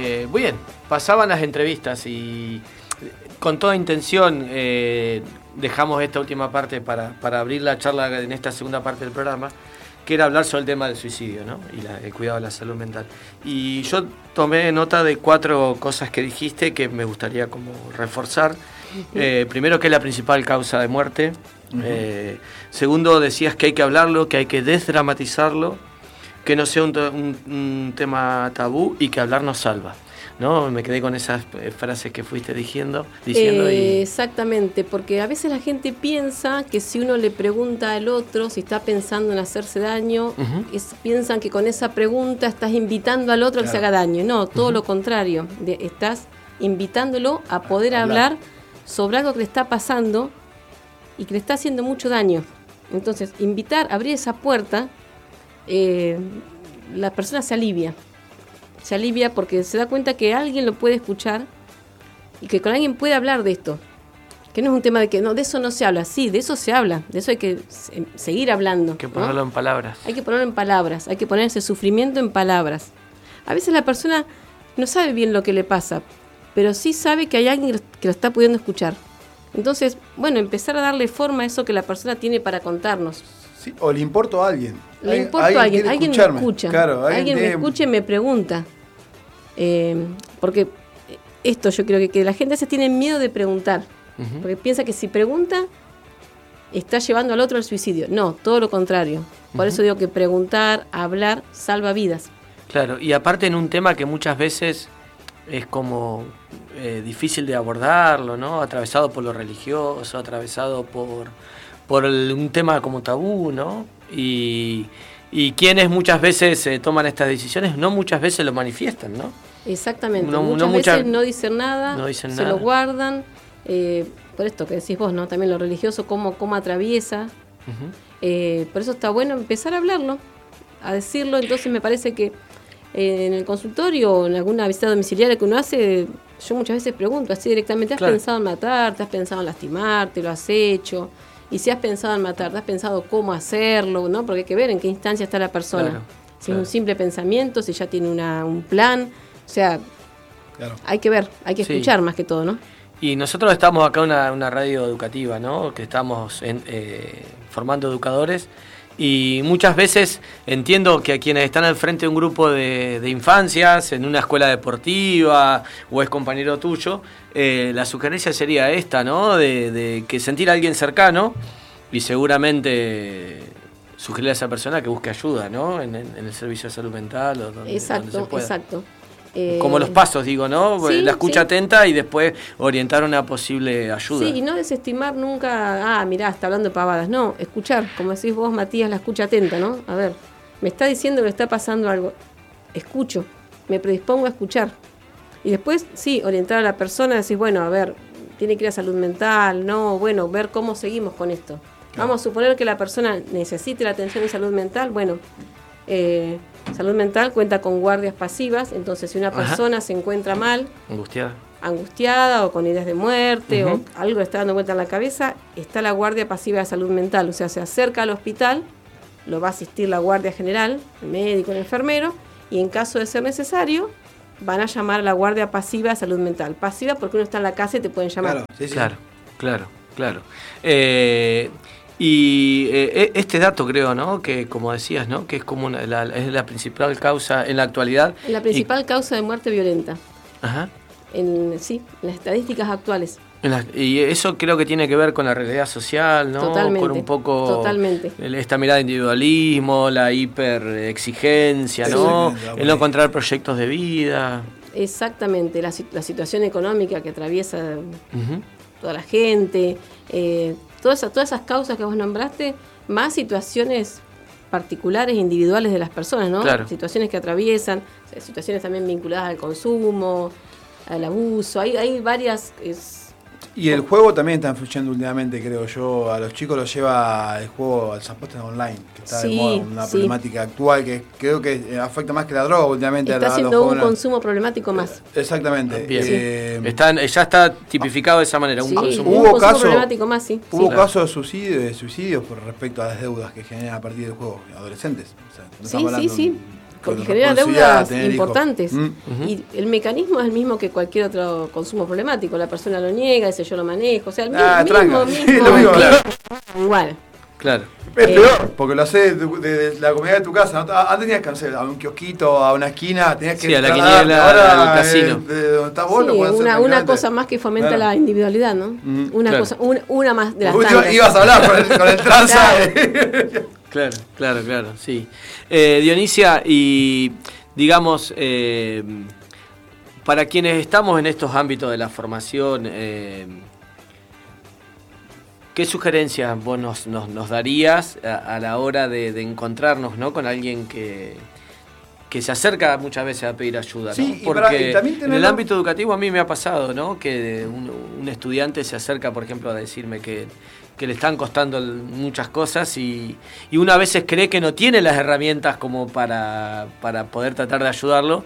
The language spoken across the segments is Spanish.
bien, pasaban las entrevistas y con toda intención dejamos esta última parte para abrir la charla en esta segunda parte del programa, que era hablar sobre el tema del suicidio, ¿no? Y el cuidado de la salud mental. Y yo tomé nota de 4 cosas que dijiste que me gustaría como reforzar. Primero, que es la principal causa de muerte. Segundo, decías que hay que hablarlo, que hay que desdramatizarlo, que no sea un tema tabú y que hablar nos salva, ¿no? Me quedé con esas frases que fuiste diciendo Exactamente, porque a veces la gente piensa que si uno le pregunta al otro si está pensando en hacerse daño, piensan que con esa pregunta estás invitando al otro a que se haga daño. No, todo lo contrario, estás invitándolo a poder hablar sobre algo que le está pasando y que le está haciendo mucho daño. Entonces, abrir esa puerta, la persona se alivia porque se da cuenta que alguien lo puede escuchar y que con alguien puede hablar de esto, que no es un tema de que no, de eso no se habla. Sí, de eso se habla, de eso hay que seguir hablando. Hay que ponerlo en palabras. Hay que ponerlo en palabras, hay que poner ese sufrimiento en palabras. A veces la persona no sabe bien lo que le pasa, pero sí sabe que hay alguien que lo está pudiendo escuchar. Entonces, bueno, empezar a darle forma a eso que la persona tiene para contarnos. Sí, o le importo a alguien. Le importo a alguien me escucha. Claro, alguien me escucha y me pregunta. Porque esto yo creo que la gente a veces tiene miedo de preguntar. Porque piensa que si pregunta, está llevando al otro al suicidio. No, todo lo contrario. Por eso digo que preguntar, hablar, salva vidas. Claro, y aparte en un tema que muchas veces es como difícil de abordarlo, ¿no? Atravesado por lo religioso, atravesado por un tema como tabú, ¿no? Y quienes muchas veces toman estas decisiones, no muchas veces lo manifiestan, ¿no? Exactamente, muchas veces no dicen nada, lo guardan, por esto que decís vos, ¿no? También lo religioso, cómo atraviesa, por eso está bueno empezar a hablarlo, a decirlo. Entonces me parece que en el consultorio o en alguna visita domiciliaria que uno hace, yo muchas veces pregunto así directamente, ¿has pensado en matarte? ¿Has pensado en lastimarte? ¿Lo has hecho? Y si has pensado en matarte, ¿has pensado cómo hacerlo? ¿No? Porque hay que ver en qué instancia está la persona. Si es un simple pensamiento, si ya tiene un plan. O sea, hay que ver, hay que escuchar más que todo, ¿no? Y nosotros estamos acá en una radio educativa, ¿no? Que estamos formando educadores. Y muchas veces entiendo que a quienes están al frente de un grupo de infancias, en una escuela deportiva, o es compañero tuyo, la sugerencia sería esta, ¿no? De que sentir a alguien cercano y seguramente sugerirle a esa persona que busque ayuda, ¿no? En el servicio de salud mental o donde se pueda. Exacto. Como los pasos, digo, ¿no? Sí, la escucha atenta y después orientar una posible ayuda. Sí, y no desestimar nunca, mirá, está hablando de pavadas. No, escuchar, como decís vos, Matías, la escucha atenta, ¿no? A ver, me está diciendo que le está pasando algo. Escucho, me predispongo a escuchar. Y después, sí, orientar a la persona, decir, bueno, a ver, tiene que ir a salud mental, no, bueno, ver cómo seguimos con esto. Claro. Vamos a suponer que la persona necesite la atención de salud mental, bueno, salud mental cuenta con guardias pasivas, entonces si una persona se encuentra mal, angustiada o con ideas de muerte o algo le está dando vuelta en la cabeza, está la guardia pasiva de salud mental, o sea, se acerca al hospital, lo va a asistir la guardia general, el médico, el enfermero, y en caso de ser necesario, van a llamar a la guardia pasiva de salud mental. Pasiva porque uno está en la casa y te pueden llamar. Claro. Y este dato creo, ¿no? Que como decías, ¿no? Que es como es la principal causa en la actualidad. La principal causa de muerte violenta. En las estadísticas actuales. Y eso creo que tiene que ver con la realidad social, ¿no? Totalmente. Con un poco esta mirada de individualismo, la hiperexigencia, ¿no? El no encontrar proyectos de vida. Exactamente, la situación económica que atraviesa toda la gente, todas esas causas que vos nombraste, más situaciones particulares, individuales de las personas, ¿no? Claro. Situaciones que atraviesan, situaciones también vinculadas al consumo, al abuso, hay varias... Y el juego también está influyendo últimamente, creo yo. A los chicos los lleva el juego al Zapote online, que está de moda, una problemática actual que creo que afecta más que la droga últimamente. Está siendo un consumo problemático más. Exactamente. Ya está tipificado de esa manera, un consumo. Hubo casos problemático más, Hubo casos de suicidios por respecto a las deudas que generan a partir del juego adolescentes. O sea, sí. porque genera deudas importantes. Y el mecanismo es el mismo que cualquier otro consumo problemático. La persona lo niega, dice yo lo manejo. O sea, el mismo claro. Igual. Claro. Es peor, porque lo haces de la comida de tu casa. ¿No? Antes tenías que hacer a un kiosquito, a una esquina, tenías que a la quiniela, ahora, al casino. De donde estás vos, sí, lo puedes hacer una cosa más que fomenta la individualidad, ¿no? Una cosa, una más de las tantas. Ibas a hablar con el tranza. Claro, sí. Dionisia, y digamos, para quienes estamos en estos ámbitos de la formación, ¿qué sugerencias vos nos darías a la hora de encontrarnos, ¿no?, con alguien que se acerca muchas veces a pedir ayuda, ¿no? Sí, porque en el ámbito educativo a mí me ha pasado, ¿no?, que un estudiante se acerca, por ejemplo, a decirme que le están costando muchas cosas y uno a veces cree que no tiene las herramientas como para poder tratar de ayudarlo.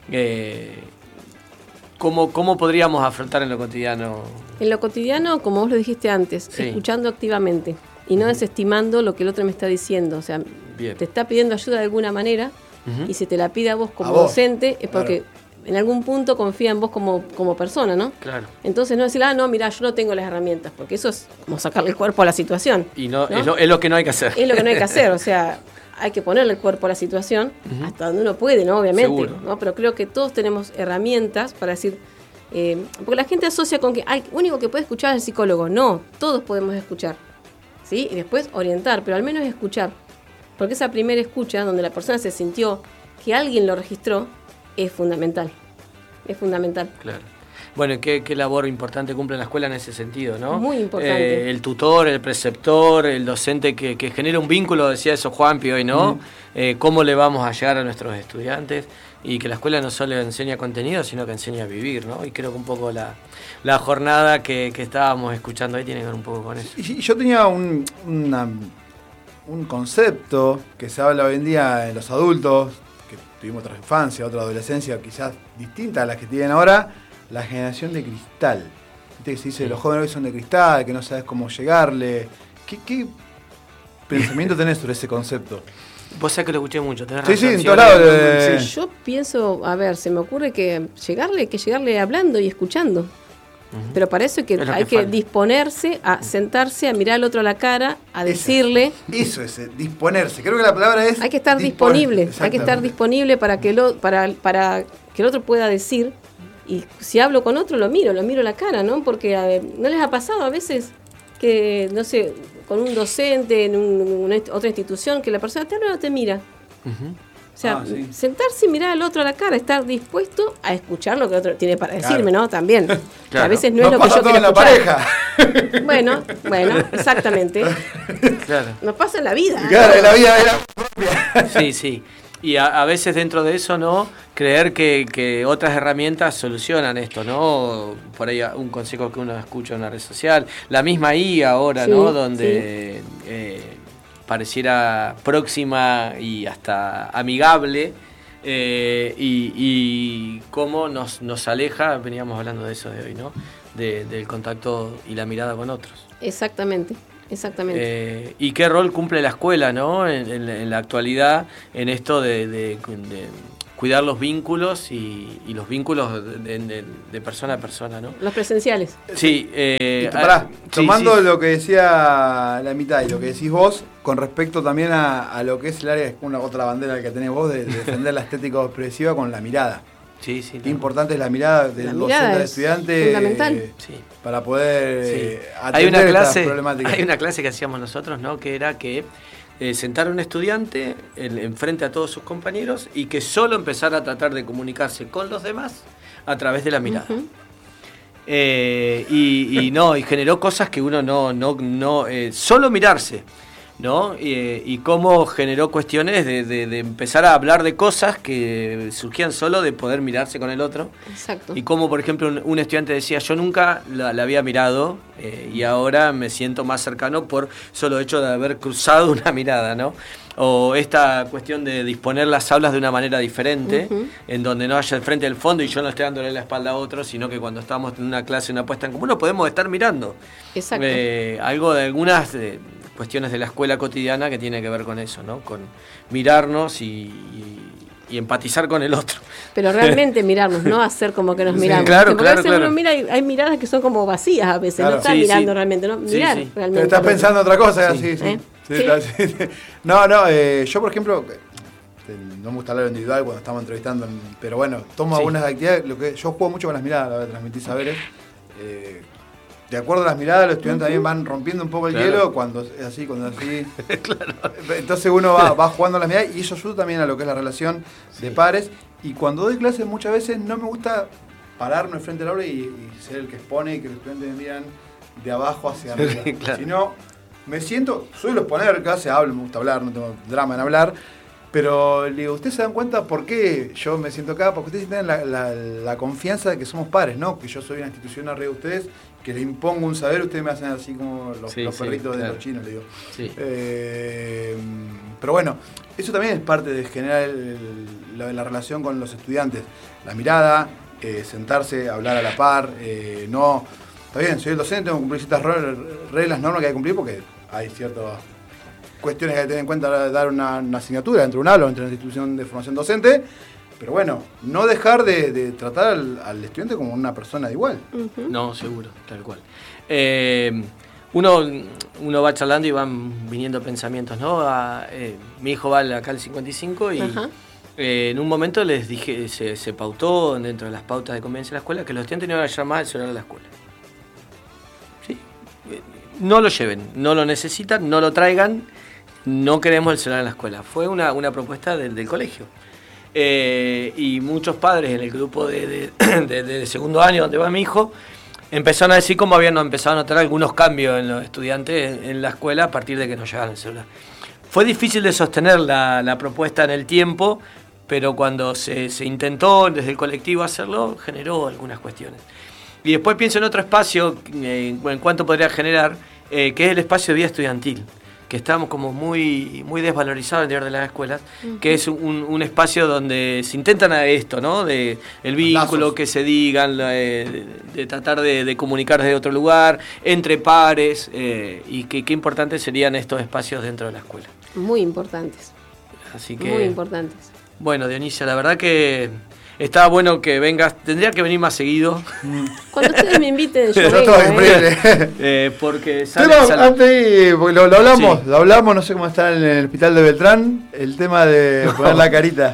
¿Cómo podríamos afrontar en lo cotidiano? En lo cotidiano, como vos lo dijiste antes, escuchando activamente y no desestimando lo que el otro me está diciendo. O sea, te está pidiendo ayuda de alguna manera y si te la pide a vos como docente es porque en algún punto confía en vos como persona, ¿no? Claro. Entonces no decir, no, mira, yo no tengo las herramientas, porque eso es como sacarle el cuerpo a la situación. Y no. Es lo que no hay que hacer. Es lo que no hay que hacer, o sea, hay que ponerle el cuerpo a la situación hasta donde uno puede, ¿no? Obviamente, ¿no? Pero creo que todos tenemos herramientas para decir, porque la gente asocia con que el único que puede escuchar es el psicólogo. No, todos podemos escuchar, ¿sí? Y después orientar, pero al menos escuchar. Porque esa primera escucha, donde la persona se sintió que alguien lo registró, es fundamental. Es fundamental. Claro. Bueno, qué labor importante cumple la escuela en ese sentido, ¿no? Muy importante. El tutor, el preceptor, el docente que genera un vínculo, decía eso Juanpi hoy, ¿no? Cómo le vamos a llegar a nuestros estudiantes y que la escuela no solo enseña contenido, sino que enseña a vivir, ¿no? Y creo que un poco la jornada que estábamos escuchando ahí tiene que ver un poco con eso. Y yo tenía un concepto que se habla hoy en día en los adultos, que tuvimos otra infancia, otra adolescencia quizás distinta a las que tienen ahora, la generación de cristal. Viste que se dice, los jóvenes hoy son de cristal, que no sabes cómo llegarle. ¿Qué pensamiento tenés sobre ese concepto? Vos sabés que lo escuché mucho, tenés razón. Sí, en todos lados. Yo pienso, se me ocurre que hay que llegarle hablando y escuchando. Pero para eso hay que disponerse a sentarse, a mirar al otro a la cara, a decirle. Eso es, disponerse. Creo que la palabra es. Hay que estar disponible. Hay que estar disponible para que para que el otro pueda decir. Y si hablo con otro, lo miro la cara, ¿no? Porque ¿no les ha pasado a veces que, no sé, con un docente en otra institución, que la persona te habla o no te mira? O sea, sentarse y mirar al otro a la cara, estar dispuesto a escuchar lo que el otro tiene para decirme, ¿no? También. Claro. A veces no es lo que yo quiero escuchar. Pareja. Bueno, exactamente. Claro. Nos pasa en la vida. Claro, en la vida de la propia. Sí. Y a veces dentro de eso, ¿no? Creer que otras herramientas solucionan esto, ¿no? Por ahí un consejo que uno escucha en una red social. La misma IA ahora, ¿no? Donde pareciera próxima y hasta amigable. Y cómo nos aleja, veníamos hablando de eso de hoy, ¿no? Del contacto y la mirada con otros. Exactamente. ¿Y qué rol cumple la escuela, ¿no? En la actualidad, en esto de cuidar los vínculos y los vínculos de persona a persona, ¿no? Los presenciales. Sí. Tomando lo que decía la mitad y lo que decís vos, con respecto también a lo que es el área, es una otra bandera que tenés vos, de defender la estética expresiva con la mirada. Sí. Qué importante es la mirada del docente al estudiante. Fundamental. Para poder atender estas problemáticas. Hay una clase que hacíamos nosotros, ¿no? Que era que sentar a un estudiante enfrente a todos sus compañeros y que solo empezara a tratar de comunicarse con los demás a través de la mirada. Y generó cosas que uno no solo mirarse, ¿no? Y cómo generó cuestiones de empezar a hablar de cosas que surgían solo de poder mirarse con el otro. Exacto. Y cómo, por ejemplo, un estudiante decía, yo nunca la había mirado y ahora me siento más cercano por solo hecho de haber cruzado una mirada, ¿no? O esta cuestión de disponer las aulas de una manera diferente, en donde no haya el frente del fondo y yo no esté dándole la espalda a otro, sino que cuando estamos en una clase, una puesta en común, lo podemos estar mirando. Exacto. Algo de algunas cuestiones de la escuela cotidiana que tiene que ver con eso, ¿no? Con mirarnos y y empatizar con el otro. Pero realmente mirarnos, no hacer como que nos Sí, miramos. claro, Porque a veces claro. uno mira y hay miradas que son como vacías a veces, Claro. no estás Sí, mirando sí. realmente, no Sí, mirar sí. realmente. Estás pensando en otra cosa, Sí. sí, sí. Sí. Sí. No, yo por ejemplo, no me gusta hablar individual cuando estamos entrevistando, pero bueno, tomo Sí. algunas actividades, yo juego mucho con las miradas a la hora de transmitir saberes. De acuerdo a las miradas, los estudiantes también van rompiendo un poco el Claro. hielo cuando es así, cuando es así. Entonces uno va jugando a las miradas y eso ayuda también a lo que es la relación de pares. Y cuando doy clases muchas veces no me gusta pararme frente al aula y ser el que expone y que los estudiantes me miran de abajo hacia arriba. Claro. Sino me siento, suelo exponer clase, hablo, me gusta hablar, no tengo drama en hablar. Pero le digo, ¿ustedes se dan cuenta por qué yo me siento acá? Porque ustedes tienen la confianza de que somos pares, ¿no? Que yo soy una institución arriba de ustedes, que les impongo un saber, ustedes me hacen así como los Sí, perritos de claro. los chinos, le digo. Sí. Pero bueno, eso también es parte de generar la relación con los estudiantes. La mirada, sentarse, hablar a la par, no... Está bien, soy el docente, tengo que cumplir ciertas reglas, normas que hay que cumplir porque hay ciertas cuestiones que hay que tener en cuenta a la hora de dar una asignatura entre un aula o entre una institución de formación docente, pero bueno, no dejar de tratar al estudiante como una persona igual. No, seguro, tal cual. Uno va charlando y van viniendo pensamientos, ¿no? Mi hijo va acá al 55 y Ajá. en un momento les dije, se pautó dentro de las pautas de convivencia de la escuela que los estudiantes no iban a llevar más el celular a la escuela. ¿Sí? No lo lleven, no lo necesitan, no lo traigan, no queremos el celular en la escuela. Fue una propuesta del colegio. Y muchos padres en el grupo de segundo año donde va mi hijo empezaron a decir cómo habían empezado a notar algunos cambios en los estudiantes en la escuela a partir de que nos llevaban el celular. Fue difícil de sostener la propuesta en el tiempo, pero cuando se intentó desde el colectivo hacerlo, generó algunas cuestiones. Y después pienso en otro espacio, en cuánto podría generar, que es el espacio de vida estudiantil, que estamos como muy desvalorizados en el interior de las escuelas, que es un espacio donde se intentan esto, ¿no? De el vínculo, lazos. que se digan, de tratar de comunicar desde otro lugar, entre pares, y qué importantes serían estos espacios dentro de la escuela. Muy importantes, Así que, muy importantes. bueno, Dionisia, la verdad que estaba bueno que vengas, tendría que venir más seguido, Cuando ustedes me inviten, yo Yo vengo, estoy disponible. porque Antes, porque lo hablamos, Sí. lo hablamos, no sé cómo está en el hospital de Beltrán, el tema de poner la carita.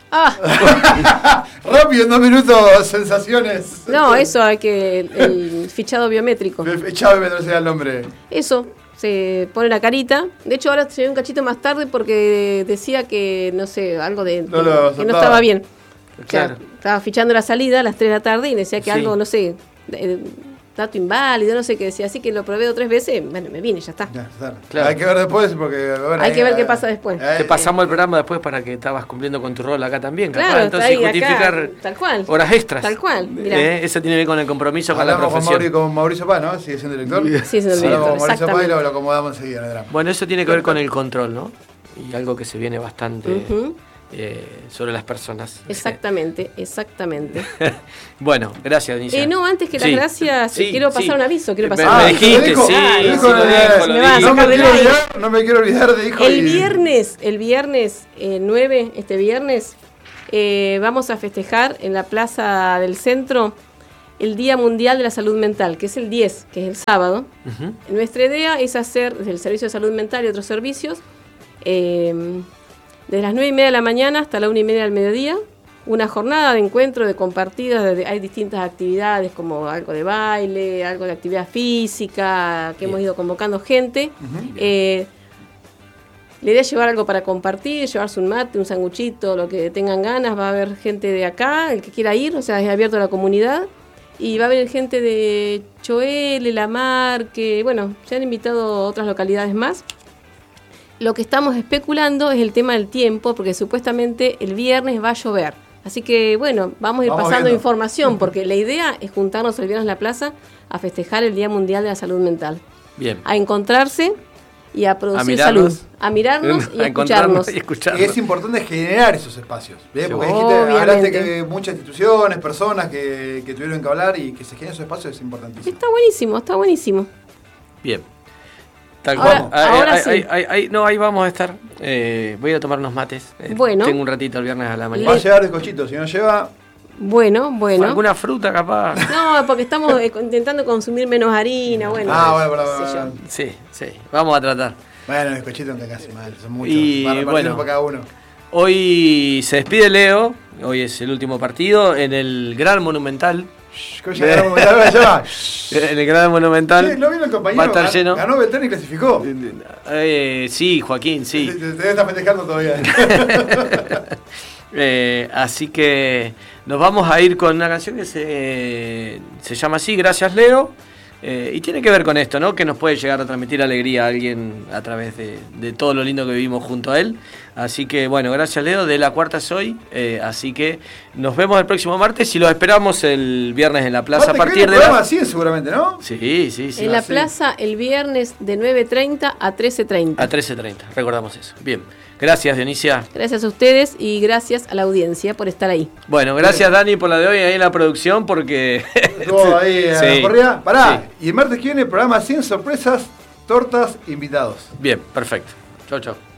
Ah, Rápido, en 2 minutos, sensaciones. no, eso hay que... El fichado biométrico. Chávez me trae el nombre. Eso, se pone la carita. De hecho, ahora se ve un cachito más tarde porque decía que, no sé, algo de No lo que no aceptaba. estaba bien. O sea, Claro. estaba fichando la salida a las 3 de la tarde y decía que Sí. algo, no sé, dato inválido, no sé qué decía. Así que lo probé 2 o 3 veces, bueno, me vine, ya está. Ya, está. Claro. Hay que ver después porque... bueno, Hay que ver qué pasa después. Te pasamos el programa después para que estabas cumpliendo con tu rol acá también, capaz. Claro, Entonces está ahí, justificar acá, tal cual. horas extras. Tal cual, mirá. Eso tiene que ver con el compromiso con la Hablamos profesión. con Mauricio Paz, ¿no? Sigue siendo director. Sí, siendo Hablamos director, con Mauricio Paz y exactamente. lo acomodamos enseguida en el drama. Bueno, eso tiene que ver con el control, ¿no? Y algo que se viene bastante Ujú. sobre las personas. Exactamente, exactamente. Bueno, gracias, Dionisia. No, antes que las Sí. gracias, Sí, quiero pasar sí. un aviso. Quiero Me- pasar me un aviso. dijiste, Lo dijo, sí, lo dijo, sí, lo dijo, me lo va a dijo. sacar del aire. No me quiero olvidar de hijo. El viernes 9, este viernes, vamos a festejar en la plaza del centro el Día Mundial de la Salud Mental, que es el 10, que es el sábado. Ujú. Nuestra idea es hacer desde el Servicio de Salud Mental y otros servicios, desde las 9:30 de la mañana hasta la 1:30 del mediodía, una jornada de encuentro, de compartidas, hay distintas actividades como algo de baile, algo de actividad física, que hemos ido convocando gente. La idea es llevar algo para compartir, llevarse un mate, un sanguchito, lo que tengan ganas. Va a haber gente de acá, el que quiera ir, o sea, es abierto a la comunidad. Y va a haber gente de Choel, La Mar, que, bueno, se han invitado otras localidades más. Lo que estamos especulando es el tema del tiempo, porque supuestamente el viernes va a llover. Así que, bueno, vamos a ir Vamos pasando viendo. información, porque la idea es juntarnos el viernes en la plaza a festejar el Día Mundial de la Salud Mental. Bien. A encontrarse y a producir mirarnos. salud. A mirarnos y a encontrarnos escucharnos. y escucharnos. Y es importante generar esos espacios. ¿Bien? Porque Seguro. dijiste, hablaste Obviamente. que muchas instituciones, personas que tuvieron que hablar y que se generen esos espacios es importantísimo. Está buenísimo, está buenísimo. Bien. Tal Ahora- cual. ahora sí. Ahí vamos a estar. Voy a ir a tomar unos mates. Bueno. Tengo un ratito el viernes a la Va mañana. a llevar bizcochito, si no lleva. Bueno. ¿Alguna fruta capaz? No, porque estamos intentando consumir menos harina, bueno. Bueno, qué sé yo. Sí. Vamos a tratar. Bueno, bizcochito nunca casi mal, son muchos. Y Va a repartir bueno. uno para cada uno. Hoy se despide Leo. Hoy es el último partido en el Gran Monumental. ¿Cómo ya ganamos? Ya va. En el Gran Monumental. Sí, ¿no vino el compañero? Va a estar lleno. Ganó Beltrán y clasificó. Sí, Joaquín, sí. Te debe estar festejando todavía. Así que nos vamos a ir con una canción que se llama así, Gracias Leo, y tiene que ver con esto, ¿no? Que nos puede llegar a transmitir alegría a alguien a través de todo lo lindo que vivimos junto a él. Así que bueno, gracias Leo, de La Cuarta Soy. Así que nos vemos el próximo martes y los esperamos el viernes en la plaza a partir de programa 100 seguramente, ¿no? Sí. En la plaza el viernes de 9:30 a 13:30. A 13:30, recordamos eso. Bien, gracias Dionisia. Gracias a ustedes y gracias a la audiencia por estar ahí. Bueno, gracias Dani por la de hoy ahí en la producción porque... Estuvo ahí a Sí. la corrida. Pará, Sí. y el martes que viene programa 100 sorpresas, tortas, invitados. Bien, perfecto. Chau.